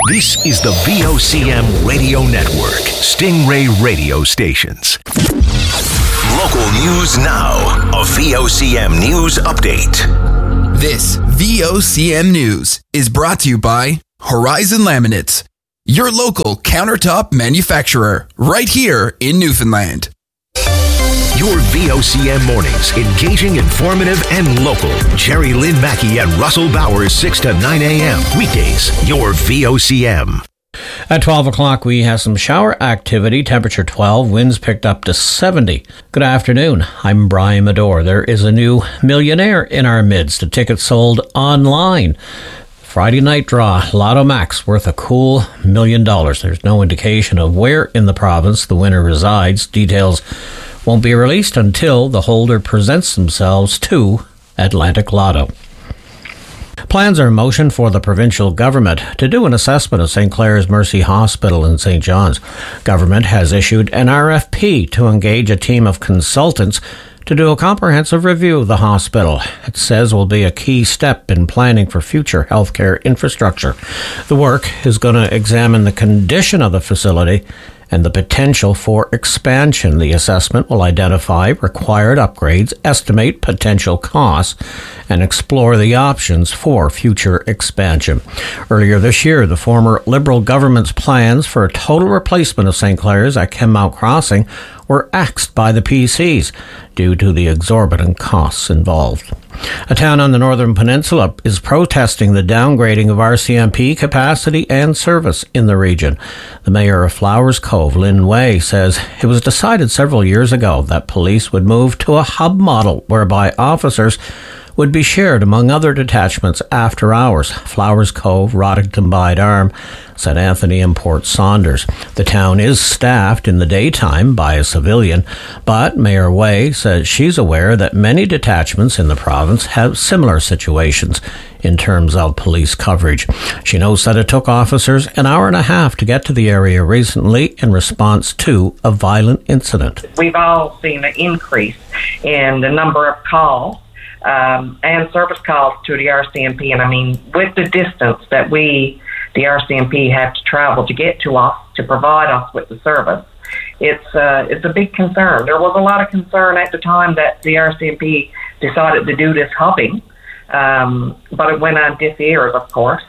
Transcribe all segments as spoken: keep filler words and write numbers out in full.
This is the V O C M Radio Network, Stingray Radio Stations. Local news now. A V O C M News Update. This V O C M News is brought to you by Horizon Laminates, your local countertop manufacturer, right here in Newfoundland. Your V O C M mornings, engaging, informative, and local. Jerry Lynn Mackey and Russell Bowers, six to nine a.m. Weekdays, your V O C M. At twelve o'clock, we have some shower activity. Temperature twelve, winds picked up to seventy. Good afternoon. I'm Brian Medore. There is a new millionaire in our midst. A ticket sold online. Friday night draw, Lotto Max, worth a cool million dollars. There's no indication of where in the province the winner resides. Details won't be released until the holder presents themselves to Atlantic Lotto. Plans are in motion for the provincial government to do an assessment of Saint Clair's Mercy Hospital in Saint John's. Government has issued an R F P to engage a team of consultants to do a comprehensive review of the hospital. It says will be a key step in planning for future healthcare infrastructure. The work is going to examine the condition of the facility and the potential for expansion. The assessment will identify required upgrades, estimate potential costs, and explore the options for future expansion. Earlier this year, the former Liberal government's plans for a total replacement of Saint Clair's at Kenmount Crossing were axed by the P Cs due to the exorbitant costs involved. A town on the Northern Peninsula is protesting the downgrading of R C M P capacity and service in the region. The mayor of Flowers Cove, Lynn Way, says it was decided several years ago that police would move to a hub model whereby officers would be shared among other detachments after hours. Flowers Cove, Roddington Bide Arm, Saint Anthony and Port Saunders. The town is staffed in the daytime by a civilian, but Mayor Way says she's aware that many detachments in the province have similar situations in terms of police coverage. She knows that it took officers an hour and a half to get to the area recently in response to a violent incident. We've all seen an increase in the number of calls Um, and service calls to the R C M P. And I mean, with the distance that we, the R C M P, have to travel to get to us, to provide us with the service, it's uh, it's a big concern. There was a lot of concern at the time that the R C M P decided to do this hubbing, um, but it went on deaf ears, of course.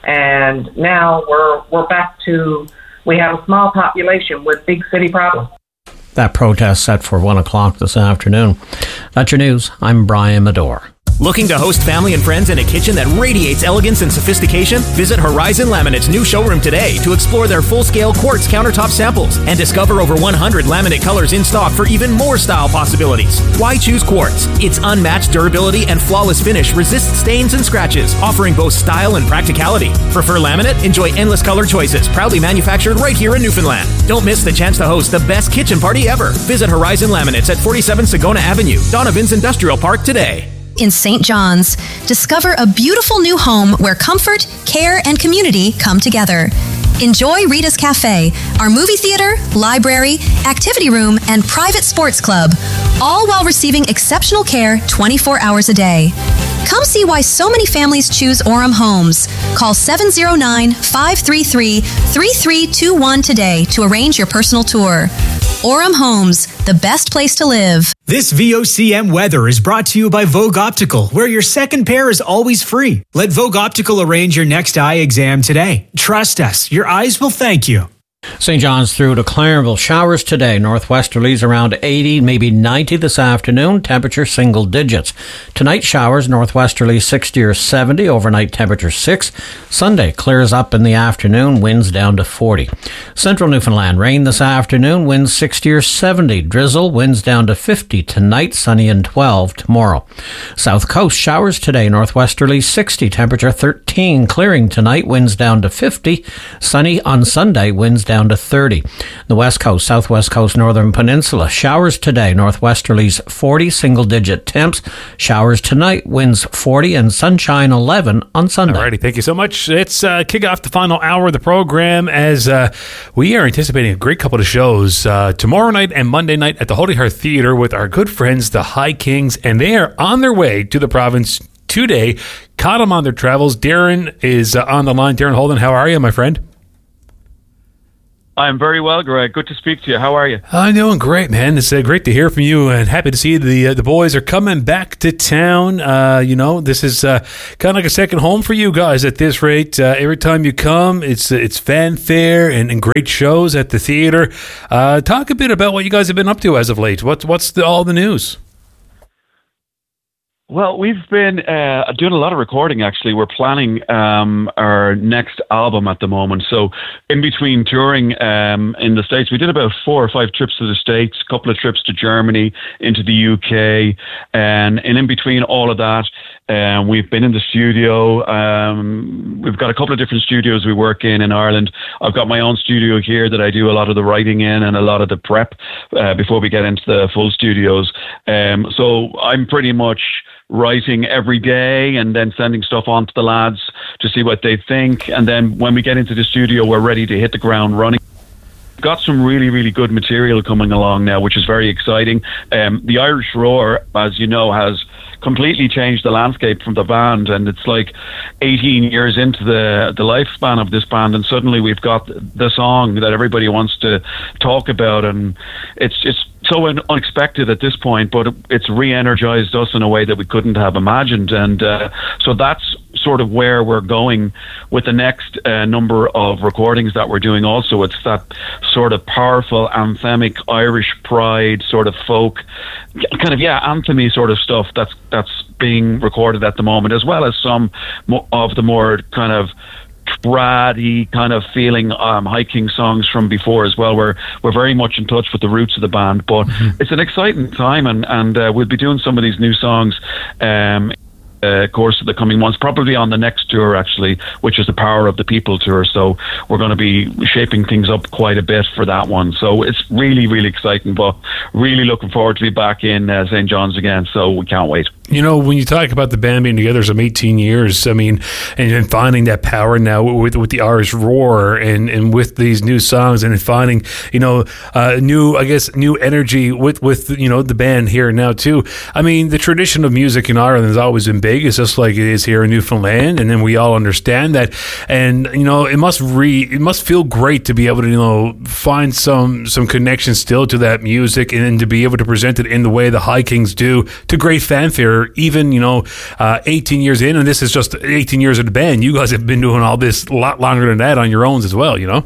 And now we're we're back to, we have a small population with big city problems. That protest set for one o'clock this afternoon. That's your news. I'm Brian Medore. Looking to host family and friends in a kitchen that radiates elegance and sophistication? Visit Horizon Laminate's new showroom today to explore their full-scale quartz countertop samples and discover over one hundred laminate colors in stock for even more style possibilities. Why choose quartz? Its unmatched durability and flawless finish resists stains and scratches, offering both style and practicality. Prefer laminate? Enjoy endless color choices, proudly manufactured right here in Newfoundland. Don't miss the chance to host the best kitchen party ever. Visit Horizon Laminates at forty-seven Sagona Avenue, Donovan's Industrial Park today. In Saint John's, discover a beautiful new home where comfort, care, and community come together. Enjoy Rita's Cafe, our movie theater, library, activity room, and private sports club, all while receiving exceptional care twenty-four hours a day. Come see why so many families choose Orem Homes. Call seven oh nine, five three three, three three two one today to arrange your personal tour. Orem Homes, the best place to live. This V O C M weather is brought to you by Vogue Optical, where your second pair is always free. Let Vogue Optical arrange your next eye exam today. Trust us, your eyes will thank you. Saint John's through to Clarenville. Showers today. Northwesterlies around eighty, maybe ninety this afternoon. Temperature single digits. Tonight showers. Northwesterlies sixty or seventy. Overnight temperature six. Sunday clears up in the afternoon. Winds down to forty. Central Newfoundland rain this afternoon. Winds sixty or seventy. Drizzle. Winds down to fifty. Tonight sunny and twelve tomorrow. South Coast showers today. Northwesterlies sixty. Temperature thirteen. Clearing tonight. Winds down to fifty. Sunny on Sunday. Winds down to thirty. The West Coast, Southwest Coast, Northern Peninsula. Showers today. Northwesterlies forty, single-digit temps. Showers tonight. Winds forty and sunshine eleven on Sunday. Alrighty, thank you so much. It's uh, kick off the final hour of the program as uh, we are anticipating a great couple of shows uh, tomorrow night and Monday night at the Holy Heart Theatre with our good friends, the High Kings, and they are on their way to the province today. Caught them on their travels. Darren is uh, on the line. Darren Holden, how are you, my friend? I'm very well, Greg. Good to speak to you. How are you? I'm doing great, man. It's uh, great to hear from you, and happy to see the uh, the boys are coming back to town. Uh, you know, this is uh, kind of like a second home for you guys at this rate. Uh, every time you come, it's it's fanfare and, and great shows at the theater. Uh, talk a bit about what you guys have been up to as of late. What's what's the, all the news? Well, we've been uh, doing a lot of recording, actually. We're planning um, our next album at the moment. So in between touring um, in the States, we did about four or five trips to the States, a couple of trips to Germany, into the U K. And, and in between all of that, um, we've been in the studio. Um, we've got a couple of different studios we work in in Ireland. I've got my own studio here that I do a lot of the writing in and a lot of the prep uh, before we get into the full studios. Um, so I'm pretty much writing every day and then sending stuff on to the lads to see what they think. And then when we get into the studio, we're ready to hit the ground running. Got some really, really good material coming along now, which is very exciting. Um, the Irish Roar, as you know, has completely changed the landscape from the band, and it's like eighteen years into the the lifespan of this band, and suddenly we've got the song that everybody wants to talk about, and it's it's so unexpected at this point, but it's re-energized us in a way that we couldn't have imagined. And uh, so that's sort of where we're going with the next uh, number of recordings that we're doing also. It's that sort of powerful, anthemic Irish pride, sort of folk, kind of, yeah, anthemy sort of stuff that's that's being recorded at the moment, as well as some of the more kind of trad-y kind of feeling um, hiking songs from before as well. We're we're very much in touch with the roots of the band, but mm-hmm. it's an exciting time, and and uh, we'll be doing some of these new songs um Uh, course of the coming months, probably on the next tour actually, which is the Power of the People tour. So we're going to be shaping things up quite a bit for that one. So it's really, really exciting, but really looking forward to be back in uh, Saint John's again. So we can't wait. You know, when you talk about the band being together some eighteen years, I mean, and, and finding that power now with with the Irish Roar and, and with these new songs, and finding, you know, uh, new, I guess, new energy with, with, you know, the band here now too. I mean, the tradition of music in Ireland has always been big. It's just like it is here in Newfoundland, and then we all understand that. And, you know, it must re, it must feel great to be able to, you know, find some, some connection still to that music, and then to be able to present it in the way the High Kings do to great fanfare. Even, you know, uh, eighteen years in, and this is just eighteen years of the band. You guys have been doing all this a lot longer than that on your own as well, you know?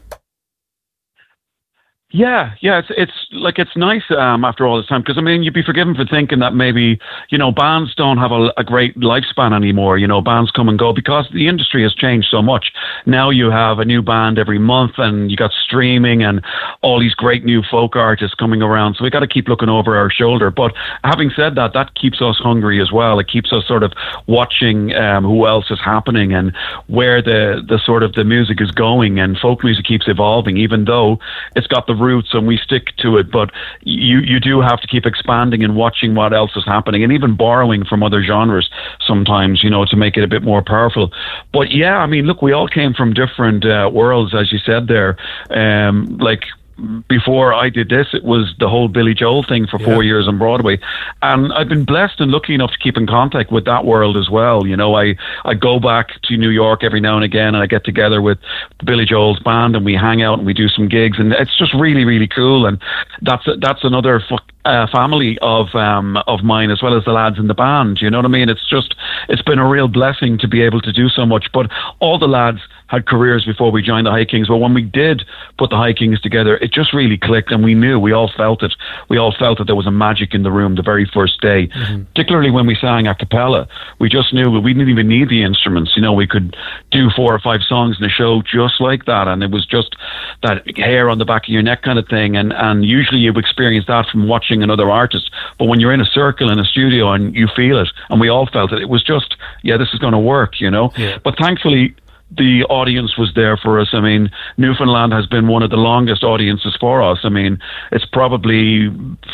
Yeah, yeah, it's it's like it's nice um, after all this time, because I mean, you'd be forgiven for thinking that maybe, you know, bands don't have a, a great lifespan anymore. You know, bands come and go because the industry has changed so much. Now you have a new band every month, and you got streaming and all these great new folk artists coming around. So we got to keep looking over our shoulder. But having said that, that keeps us hungry as well. It keeps us sort of watching um, who else is happening and where the the sort of the music is going. And folk music keeps evolving, even though it's got the roots and we stick to it, but you you do have to keep expanding and watching what else is happening, and even borrowing from other genres sometimes, you know, to make it a bit more powerful. But yeah, I mean, look, we all came from different uh, worlds, as you said there. Um, like before I did this, it was the whole Billy Joel thing for yeah. four years on Broadway. And I've been blessed and lucky enough to keep in contact with that world as well. You know, I, I go back to New York every now and again, and I get together with Billy Joel's band, and we hang out and we do some gigs, and it's just really, really cool. And that's that's another uh, family of um, of mine, as well as the lads in the band. You know what I mean? It's just, it's been a real blessing to be able to do so much. But all the lads had careers before we joined the High Kings, but when we did put the High Kings together, it just really clicked, and we knew, we all felt it. We all felt that there was a magic in the room the very first day, mm-hmm. particularly when we sang a cappella. We just knew we didn't even need the instruments. You know, we could do four or five songs in a show just like that, and it was just that hair on the back of your neck kind of thing. And, and usually you experience that from watching another artist, but when you're in a circle in a studio and you feel it, and we all felt it, it was just, yeah, this is going to work, you know. Yeah. But thankfully, the audience was there for us. I mean, Newfoundland has been one of the longest audiences for us. I mean, it's probably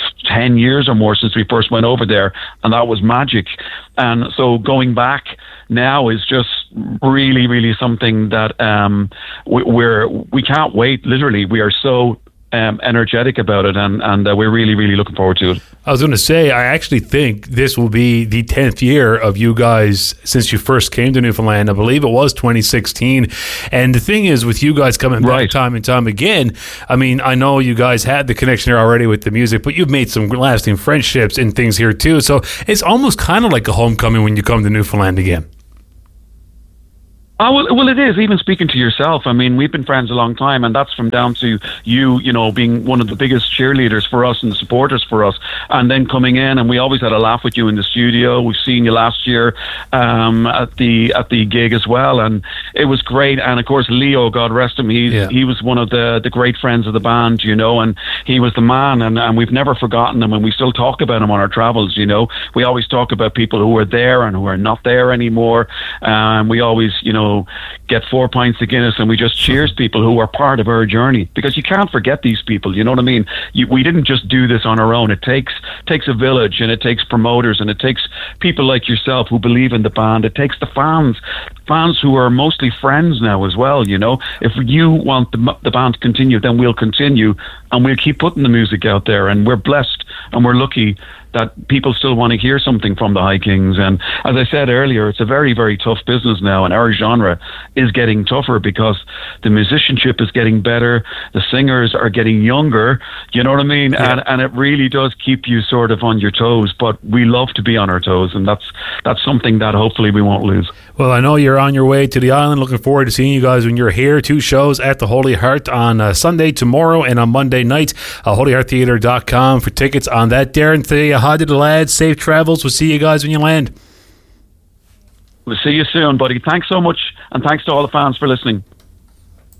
ten years or more since we first went over there, and that was magic. And so going back now is just really, really something that um, we, we're, we can't wait. Literally, we are so um, energetic about it, and, and uh, we're really, really looking forward to it. I was going to say, I actually think this will be the tenth year of you guys since you first came to Newfoundland. I believe it was twenty sixteen. And the thing is, with you guys coming back Right. time and time again, I mean, I know you guys had the connection here already with the music, but you've made some lasting friendships and things here too. So it's almost kind of like a homecoming when you come to Newfoundland again. Oh, well, well, it is. Even speaking to yourself, I mean, we've been friends a long time, and that's from down to you, you know, being one of the biggest cheerleaders for us and supporters for us, and then coming in, and we always had a laugh with you in the studio. We've seen you last year um, at the at the gig as well, and it was great. And of course, Leo, God rest him, he Yeah. he was one of the the great friends of the band, you know, and he was the man, and, and we've never forgotten him, and we still talk about him on our travels. You know, we always talk about people who are there and who are not there anymore, and um, we always, you know. get four pints of Guinness and we just cheers people who are part of our journey, because you can't forget these people, you know what I mean? You, we didn't just do this on our own. It takes takes a village, and it takes promoters, and it takes people like yourself who believe in the band. It takes the fans, fans who are mostly friends now as well, you know? If you want the, the band to continue, then we'll continue, and we'll keep putting the music out there, and we're blessed and we're lucky that people still want to hear something from the High Kings. And as I said earlier, it's a very, very tough business now, and our genre is getting tougher because the musicianship is getting better, the singers are getting younger, you know what I mean? Yeah. And and it really does keep you sort of on your toes, but we love to be on our toes, and that's that's something that hopefully we won't lose. Well, I know you're on your way to the island. Looking forward to seeing you guys when you're here. Two shows at the Holy Heart on uh, Sunday, tomorrow, and on Monday night. Uh, holy heart theatre dot com for tickets on that. Darren, say hi to the lads. Safe travels. We'll see you guys when you land. We'll see you soon, buddy. Thanks so much, and thanks to all the fans for listening.